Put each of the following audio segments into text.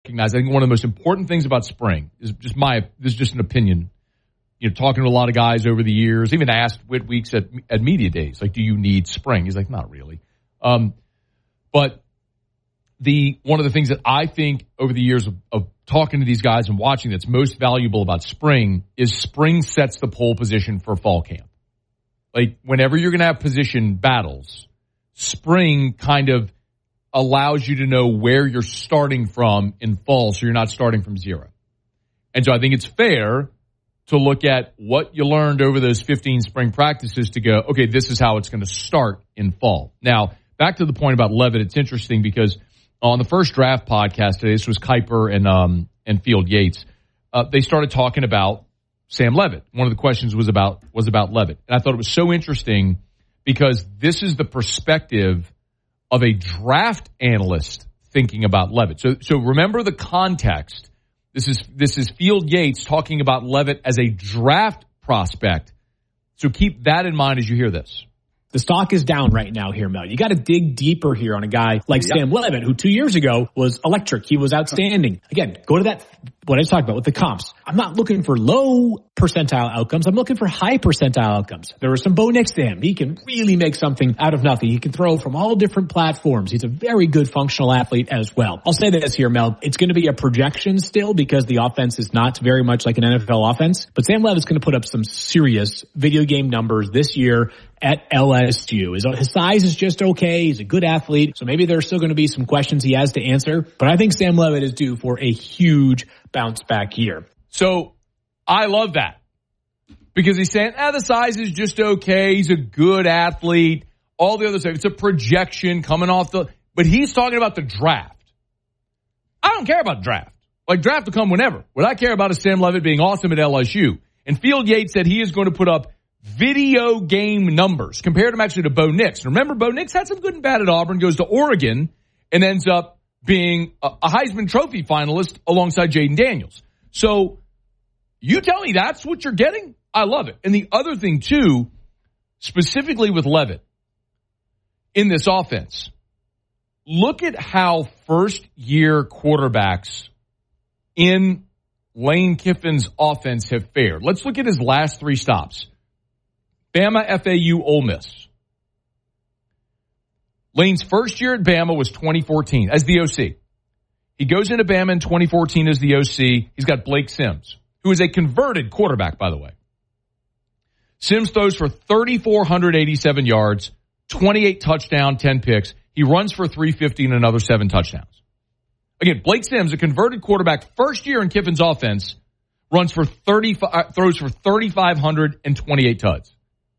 recognize, I think one of the most important things about spring is this is just an opinion. Talking to a lot of guys over the years, even asked Whit Weeks at media days, like, do you need spring? He's like, not really. But one of the things that I think over the years of talking to these guys and watching that's most valuable about spring is spring sets the pole position for fall camp. Like, whenever you're going to have position battles, spring kind of allows you to know where you're starting from in fall, so you're not starting from zero. And so I think it's fair to look at what you learned over those 15 spring practices to go, okay, this is how it's going to start in fall. Now, back to the point about Leavitt, it's interesting because on the first draft podcast today, this was Kuiper and Field Yates, they started talking about Sam Leavitt. One of the questions was about Leavitt. And I thought it was so interesting because this is the perspective of a draft analyst thinking about Leavitt. So remember the context. This is Field Yates talking about Leavitt as a draft prospect. So keep that in mind as you hear this. The stock is down right now here, Mel. You got to dig deeper here on a guy like Sam Leavitt, who 2 years ago was electric. He was outstanding. Again, go to that, what I just talked about with the comps. I'm not looking for low percentile outcomes. I'm looking for high percentile outcomes. There was some Bo Nix to him. He can really make something out of nothing. He can throw from all different platforms. He's a very good functional athlete as well. I'll say this here, Mel. It's going to be a projection still because the offense is not very much like an NFL offense. But Sam Leavitt's going to put up some serious video game numbers this year at LSU. His size is just okay. He's a good athlete. So maybe there's still going to be some questions he has to answer. But I think Sam Leavitt is due for a huge bounce back year. So I love that because he's saying, the size is just okay. He's a good athlete. All the other stuff. It's a projection coming off but he's talking about the draft. I don't care about the draft. Like, draft will come whenever. What I care about is Sam Leavitt being awesome at LSU. And Field Yates said he is going to put up video game numbers. Compared him actually to Bo Nix. Remember, Bo Nix had some good and bad at Auburn, goes to Oregon, and ends up being a Heisman Trophy finalist alongside Jaden Daniels. So you tell me that's what you're getting? I love it. And the other thing, too, specifically with Leavitt, in this offense, look at how first-year quarterbacks in Lane Kiffin's offense have fared. Let's look at his last three stops. Bama, FAU, Ole Miss. Lane's first year at Bama was 2014 as the OC. He goes into Bama in 2014 as the OC. He's got Blake Sims, who is a converted quarterback, by the way. Sims throws for 3,487 yards, 28 touchdowns, 10 picks. He runs for 350 and another 7 touchdowns. Again, Blake Sims, a converted quarterback, first year in Kiffin's offense, throws for 3,528 tuds.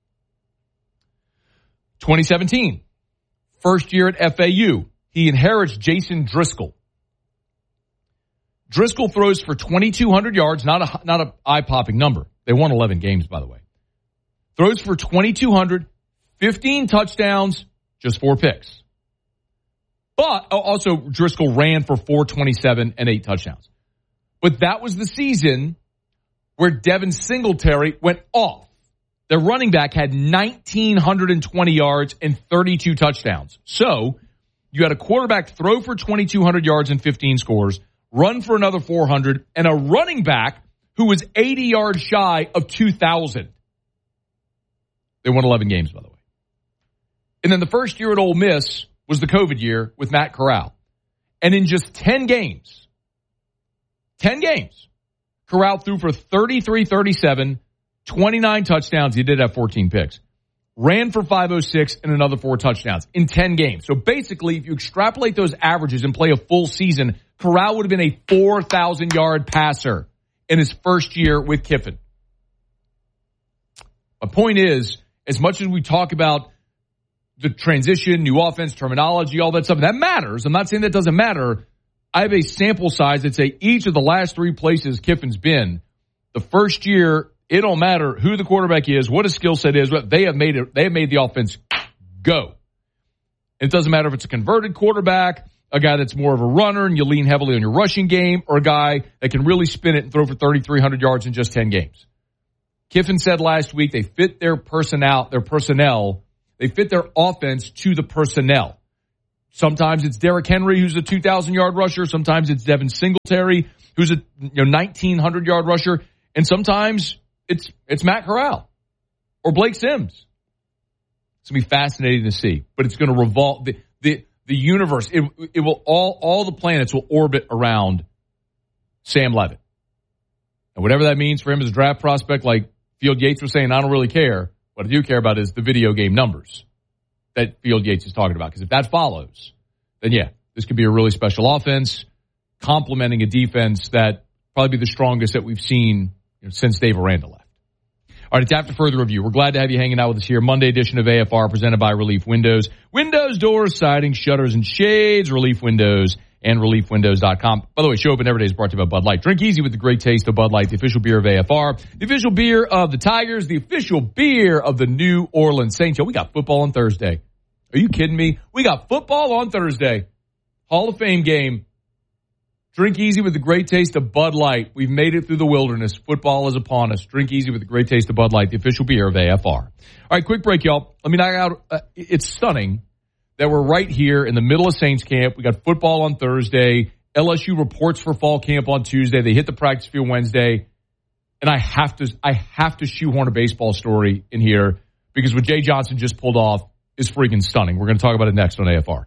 2017, first year at FAU, he inherits Jason Driscoll. Driscoll throws for 2,200 yards, not a eye-popping number. They won 11 games, by the way. Throws for 2,200, 15 touchdowns, just 4 picks. But also Driscoll ran for 427 and 8 touchdowns. But that was the season where Devin Singletary went off. Their running back had 1,920 yards and 32 touchdowns. So you had a quarterback throw for 2,200 yards and 15 scores, run for another 400, and a running back who was 80 yards shy of 2,000. They won 11 games, by the way. And then the first year at Ole Miss was the COVID year with Matt Corral. And in just 10 games, Corral threw for 33-37, 29 touchdowns. He did have 14 picks. Ran for 506 and another 4 touchdowns in 10 games. So basically, if you extrapolate those averages and play a full season, Corral would have been a 4,000-yard passer in his first year with Kiffin. My point is, as much as we talk about the transition, new offense, terminology, all that stuff, that matters. I'm not saying that doesn't matter. I have a sample size that say each of the last 3 places Kiffin's been, the first year, it don't matter who the quarterback is, what his skill set is, what they have made the offense go. It doesn't matter if it's a converted quarterback, a guy that's more of a runner and you lean heavily on your rushing game, or a guy that can really spin it and throw for 3,300 yards in just 10 games. Kiffin said last week they fit their personnel, they fit their offense to the personnel. Sometimes it's Derrick Henry, who's a 2,000-yard rusher. Sometimes it's Devin Singletary, who's a 1,900-yard rusher. And sometimes it's Matt Corral or Blake Sims. It's going to be fascinating to see. But it's going to revolve the universe. It will all the planets will orbit around Sam Levitt. And whatever that means for him as a draft prospect, like Field Yates was saying, I don't really care. What I do care about is the video game numbers that Field Yates is talking about. Because if that follows, then yeah, this could be a really special offense, complementing a defense that probably be the strongest that we've seen since Dave Aranda left. All right, it's After Further Review. We're glad to have you hanging out with us here. Monday edition of AFR presented by Relief Windows. Windows, doors, siding, shutters, and shades. Relief Windows and ReliefWindows.com. By the way, Show Open Every Day is brought to you by Bud Light. Drink easy with the great taste of Bud Light, the official beer of AFR, the official beer of the Tigers, the official beer of the New Orleans Saints. Yo, we got football on Thursday. Are you kidding me? We got football on Thursday. Hall of Fame game. Drink easy with the great taste of Bud Light. We've made it through the wilderness. Football is upon us. Drink easy with the great taste of Bud Light, the official beer of AFR. All right, quick break, y'all. Let me knock out. It's stunning that we're right here in the middle of Saints camp. We got football on Thursday. LSU reports for fall camp on Tuesday. They hit the practice field Wednesday. And I have to shoehorn a baseball story in here because what Jay Johnson just pulled off is freaking stunning. We're going to talk about it next on AFR.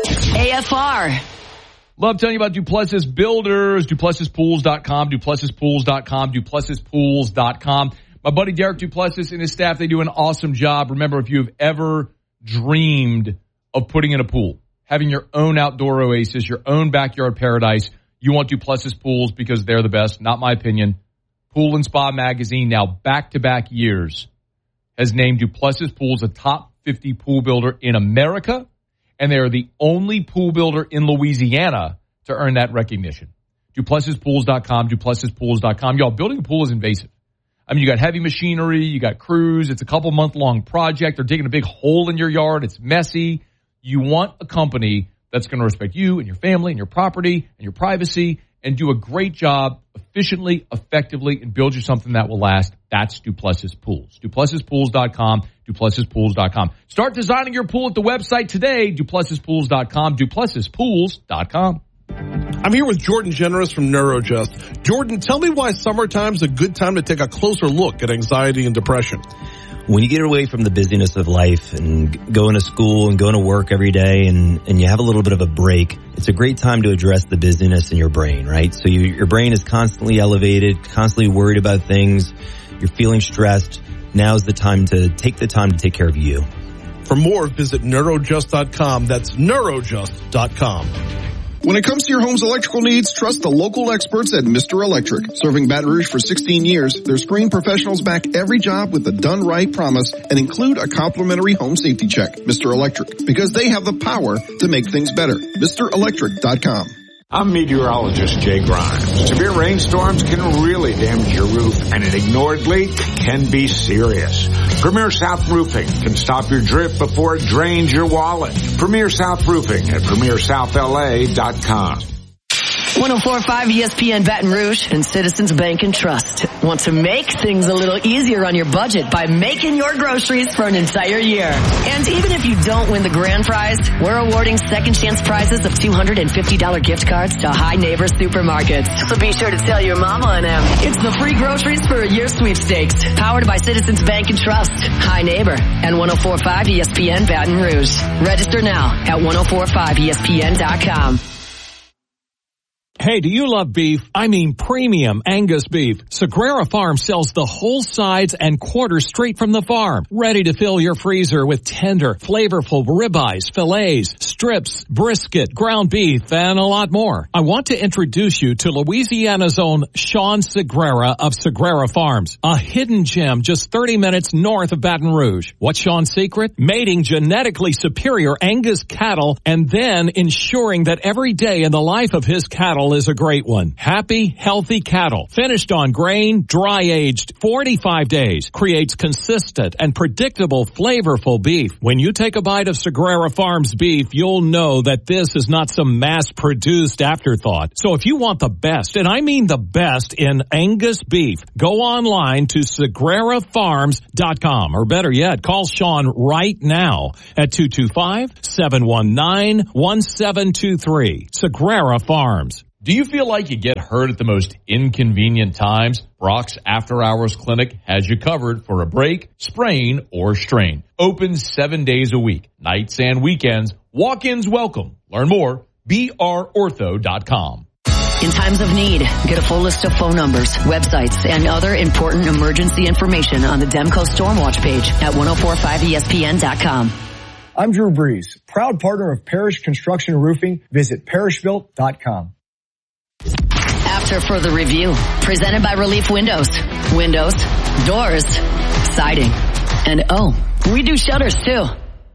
AFR. Love telling you about Duplessis Builders, DuplessisPools.com, DuplessisPools.com, DuplessisPools.com. My buddy Derek Duplessis and his staff, they do an awesome job. Remember, if you've ever dreamed of putting in a pool, having your own outdoor oasis, your own backyard paradise, you want Duplessis Pools because they're the best, not my opinion. Pool and Spa Magazine, now back-to-back years, has named Duplessis Pools a top 50 pool builder in America. And they are the only pool builder in Louisiana to earn that recognition. DuplessisPools.com, DuplessisPools.com. Y'all, building a pool is invasive. I mean, you got heavy machinery, you got crews, it's a couple-month-long project. They're digging a big hole in your yard. It's messy. You want a company that's going to respect you and your family and your property and your privacy and do a great job efficiently, effectively, and build you something that will last. That's Duplessis Pools. DuplessisPools.com, DuplessisPools.com. Start designing your pool at the website today, DuplessisPools.com, DuplessisPools.com. I'm here with Jordan Generous from NeuroJust. Jordan, tell me why summertime's a good time to take a closer look at anxiety and depression. When you get away from the busyness of life and going to school and going to work every day and you have a little bit of a break, it's a great time to address the busyness in your brain, right? So your brain is constantly elevated, constantly worried about things. You're feeling stressed. Now's the time to take care of you. For more, visit Neurojust.com. That's Neurojust.com. When it comes to your home's electrical needs, trust the local experts at Mr. Electric. Serving Baton Rouge for 16 years, their screened professionals back every job with a done right promise and include a complimentary home safety check. Mr. Electric, because they have the power to make things better. MrElectric.com. I'm meteorologist Jay Grimes. Severe rainstorms can really damage your roof, and an ignored leak can be serious. Premier South Roofing can stop your drip before it drains your wallet. Premier South Roofing at PremierSouthLA.com. 104.5 ESPN Baton Rouge and Citizens Bank and Trust want to make things a little easier on your budget by making your groceries for an entire year. And even if you don't win the grand prize, we're awarding second chance prizes of $250 gift cards to High Neighbor Supermarkets. So be sure to tell your mama and them. It's the free groceries for a year sweepstakes, powered by Citizens Bank and Trust, High Neighbor, and 104.5 ESPN Baton Rouge. Register now at 1045ESPN.com. Hey, do you love beef? I mean premium Angus beef. Sagrera Farm sells the whole sides and quarters straight from the farm, ready to fill your freezer with tender, flavorful ribeyes, fillets, strips, brisket, ground beef, and a lot more. I want to introduce you to Louisiana's own Sean Sagrera of Sagrera Farms, a hidden gem just 30 minutes north of Baton Rouge. What's Sean's secret? Mating genetically superior Angus cattle and then ensuring that every day in the life of his cattle title is a great one. Happy, healthy cattle, finished on grain, dry-aged 45 days, creates consistent and predictable, flavorful beef. When you take a bite of Sagrera Farms beef, you'll know that this is not some mass-produced afterthought. So if you want the best, and I mean the best in Angus beef, go online to SagreraFarms.com, or better yet, call Sean right now at 225-719-1723. Sagrera Farms. Do you feel like you get hurt at the most inconvenient times? Brock's After Hours Clinic has you covered for a break, sprain, or strain. Open 7 days a week, nights and weekends. Walk-ins welcome. Learn more, brortho.com. In times of need, get a full list of phone numbers, websites, and other important emergency information on the Demco Stormwatch page at 1045ESPN.com. I'm Drew Brees, proud partner of Parrish Construction and Roofing. Visit parrishbuilt.com. After further review, presented by Relief Windows. Windows, doors, siding, and we do shutters too.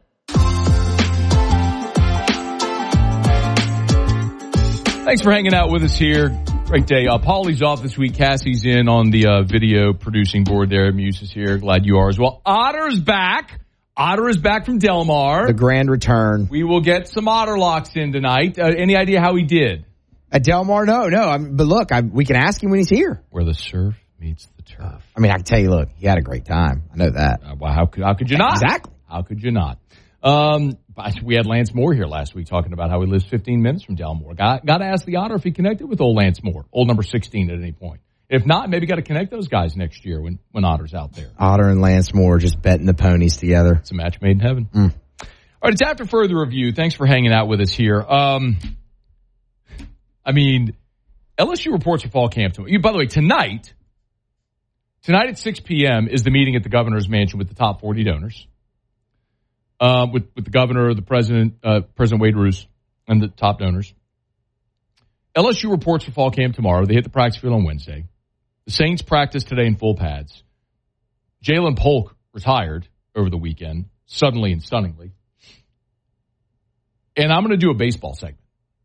Thanks for hanging out with us here. Great day. Paulie's off this week. Cassie's in on the video producing board there. Muse is here. Glad you are as well. Otter's back. Otter is back from Del Mar. The grand return. We will get some Otter locks in tonight. Any idea how he did? At Del Mar? No. But look, we can ask him when he's here. Where the surf meets the turf. I mean, I can tell you, look, he had a great time. I know that. Well, how could you not? Exactly. How could you not? We had Lance Moore here last week talking about how he lives 15 minutes from Del Mar. Got to ask the Otter if he connected with old Lance Moore, old number 16 at any point. If not, maybe got to connect those guys next year when Otter's out there. Otter and Lance Moore just betting the ponies together. It's a match made in heaven. All right, it's after further review. Thanks for hanging out with us here. LSU reports for fall camp. By the way, tonight at 6 p.m. is the meeting at the governor's mansion with the top 40 donors. With the governor, the president, President Wade Roos, and the top donors. LSU reports for fall camp tomorrow. They hit the practice field on Wednesday. The Saints practice today in full pads. Jalen Polk retired over the weekend, suddenly and stunningly. And I'm going to do a baseball segment,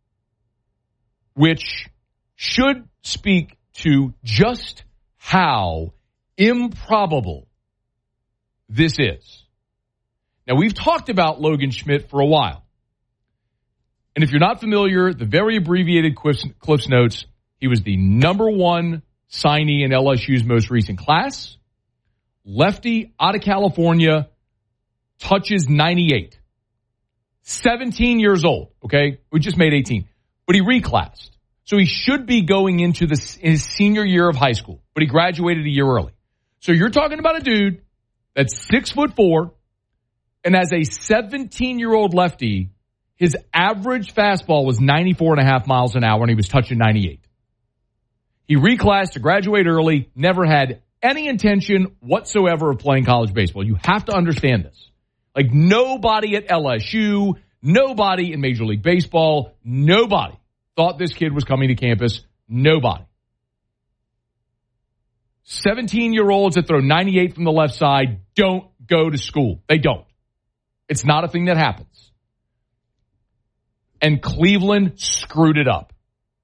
which should speak to just how improbable this is. Now, we've talked about Logan Schmidt for a while. And if you're not familiar, the very abbreviated Cliff's Notes, he was the number one signee in LSU's most recent class. Lefty out of California, touches 98. 17 years old, okay? We just made 18. But he reclassed. So he should be going into his senior year of high school. But he graduated a year early. So you're talking about a dude that's 6'4", and as a 17-year-old lefty, his average fastball was 94.5 miles an hour, and he was touching 98. He reclassed to graduate early, never had any intention whatsoever of playing college baseball. You have to understand this. Like, nobody at LSU, nobody in Major League Baseball, nobody thought this kid was coming to campus. Nobody. 17-year-olds that throw 98 from the left side don't go to school. They don't. It's not a thing that happens. And Cleveland screwed it up.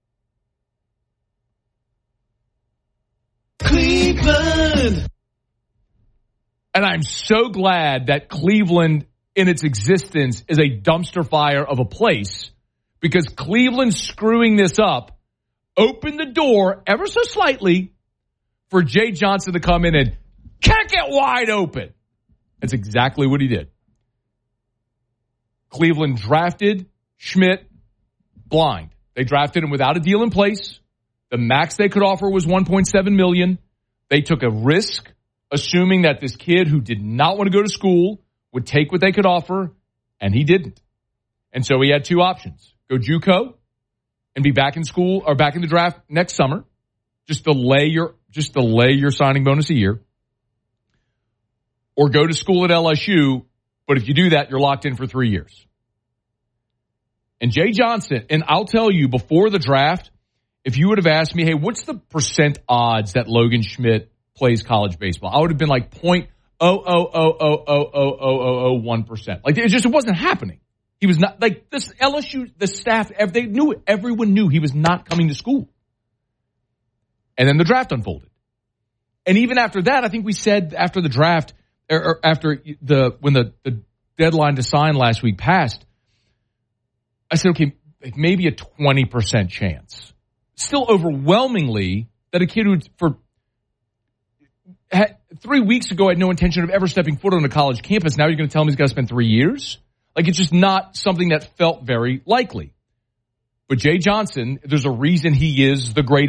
Cleveland! And I'm so glad that Cleveland, in its existence, is a dumpster fire of a place, because Cleveland screwing this up opened the door ever so slightly for Jay Johnson to come in and kick it wide open. That's exactly what he did. Cleveland drafted Schmidt blind. They drafted him without a deal in place. The max they could offer was $1.7 million. They took a risk, assuming that this kid who did not want to go to school would take what they could offer, and he didn't. And so he had two options. Go JUCO and be back in school or back in the draft next summer. Just delay your signing bonus a year. Or go to school at LSU, but if you do that, you're locked in for 3 years. And Jay Johnson, and I'll tell you, before the draft, if you would have asked me, hey, what's the percent odds that Logan Schmidt plays college baseball? I would have been like 0.0000001%. Like, it wasn't happening. He was not, like, this LSU, the staff, they knew it. Everyone knew he was not coming to school. And then the draft unfolded. And even after that, I think we said after the draft, or after when the deadline to sign last week passed, I said, okay, maybe a 20% chance. Still overwhelmingly that a kid who 3 weeks ago had no intention of ever stepping foot on a college campus, now you're going to tell him he's got to spend 3 years? Like, it's just not something that felt very likely. But Jay Johnson, there's a reason he is the greatest